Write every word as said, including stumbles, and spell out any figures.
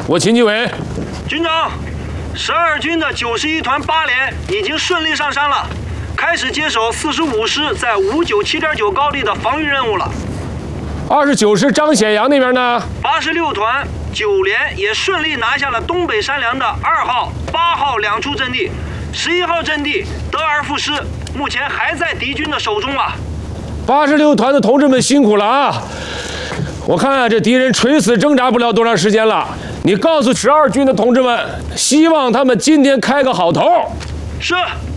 我秦基伟。 军长，十二军的九十一团八连已经顺利上山了，开始接手四十五师在五九七点九高地的防御任务了。 二十九师张显阳那边呢？ 八十六团九连也顺利拿下了东北山梁的二号、八号两处阵地，十一号阵地得而复失，目前还在敌军的手中啊。 八十六团的同志们辛苦了啊！我看啊，这敌人垂死挣扎不了多长时间了。你告诉十二军的同志们，希望他们今天开个好头。 是。